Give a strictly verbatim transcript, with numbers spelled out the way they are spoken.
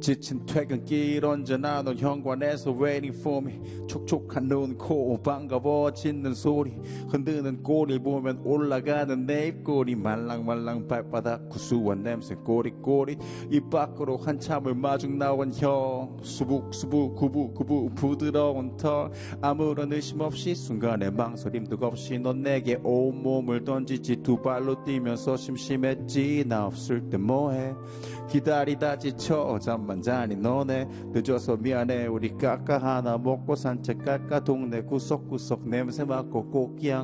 지친 퇴근길 언제나 넌 현관에서 waiting for me. 촉촉한 눈, 코, 반가워지는 소리. 흔드는 꼬리 보면 올라가는 내 입꼬리. 말랑말랑 발바닥 구수한 냄새 꼬리꼬리. 입 밖으로 한참을 마중 나온 혀. 수북수북 구부구부 부드러운 털. 아무런 의심 없이 순간에 망설임도 없이 넌 내게 온몸을 던지지. 두 발로 뛰면서 심심했지. 나 없을 때 뭐해. 기다리다 지쳐 잠만 자니 너네. 늦어서 미안해 우리 까까 하나 먹고 산책 갈까. 동네 구석구석 냄새 맡고 꽃기향